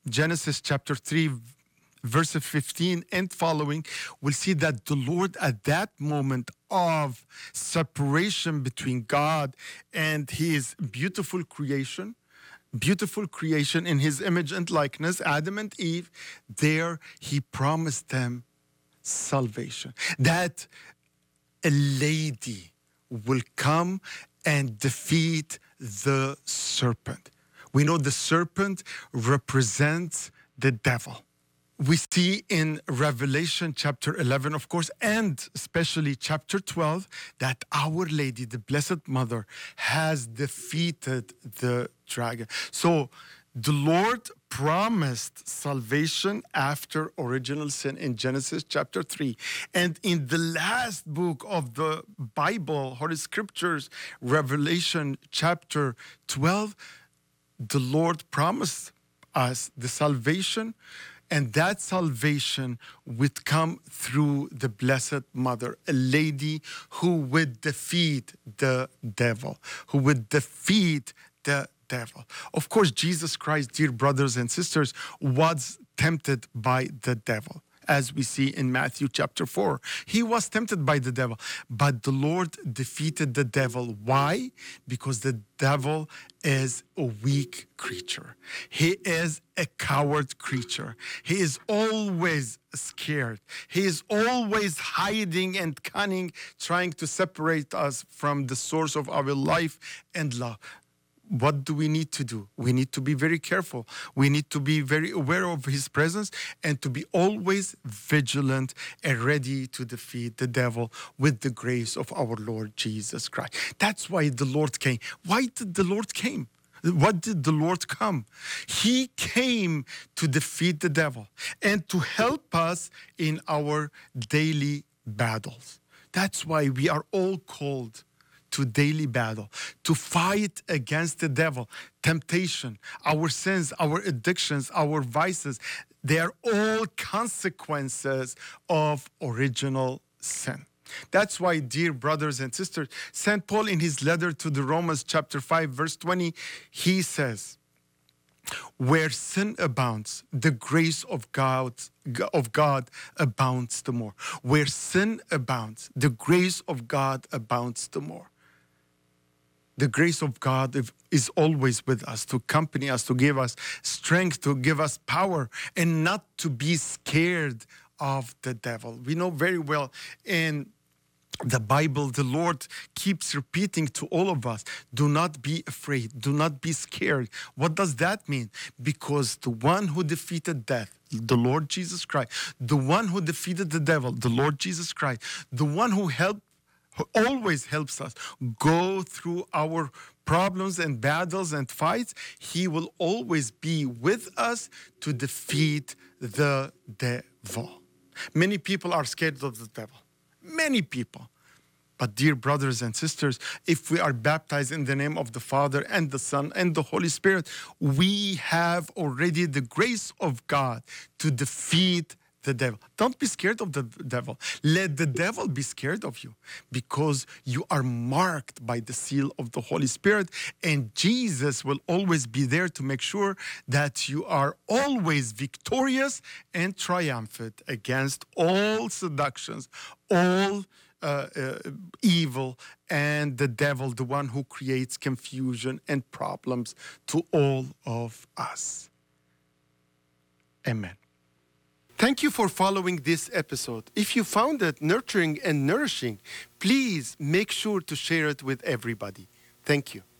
Genesis chapter 3, verse 15 and following, we'll see that the Lord at that moment of separation between God and his beautiful creation in his image and likeness, Adam and Eve, there he promised them salvation. That a lady will come and defeat the serpent. We know the serpent represents the devil. We see in Revelation chapter 11, of course, and especially chapter 12, that Our Lady, the Blessed Mother, has defeated the dragon. So the Lord promised salvation after original sin in Genesis chapter 3. And in the last book of the Bible, Holy Scriptures, Revelation chapter 12, the Lord promised us the salvation, and that salvation would come through the Blessed Mother, a lady who would defeat the devil, who would defeat the devil. Of course, Jesus Christ, dear brothers and sisters, was tempted by the devil. As we see in Matthew chapter 4, he was tempted by the devil, but the Lord defeated the devil. Why? Because the devil is a weak creature. He is a coward creature. He is always scared. He is always hiding and cunning, trying to separate us from the source of our life and love. What do we need to do? We need to be very careful. We need to be very aware of his presence and to be always vigilant and ready to defeat the devil with the grace of our Lord Jesus Christ. That's why the Lord came. Why did the Lord came? What did the Lord come? He came to defeat the devil and to help us in our daily battles. That's why we are all called to daily battle, to fight against the devil, temptation, our sins, our addictions, our vices. They are all consequences of original sin. That's why, dear brothers and sisters, St. Paul in his letter to the Romans chapter 5, verse 20, he says, where sin abounds, the grace of God abounds the more. Where sin abounds, the grace of God abounds the more. The grace of God is always with us, to accompany us, to give us strength, to give us power, and not to be scared of the devil. We know very well in the Bible, the Lord keeps repeating to all of us, do not be afraid, do not be scared. What does that mean? Because the one who defeated death, the Lord Jesus Christ, the one who defeated the devil, the Lord Jesus Christ, the one who always helps us go through our problems and battles and fights, he will always be with us to defeat the devil. Many people are scared of the devil. Many people. But dear brothers and sisters, if we are baptized in the name of the Father and the Son and the Holy Spirit, we have already the grace of God to defeat the devil. Don't be scared of the devil. Let the devil be scared of you, because you are marked by the seal of the Holy Spirit, and Jesus will always be there to make sure that you are always victorious and triumphant against all seductions, all evil, and the devil, the one who creates confusion and problems to all of us. Amen. Thank you for following this episode. If you found it nurturing and nourishing, please make sure to share it with everybody. Thank you.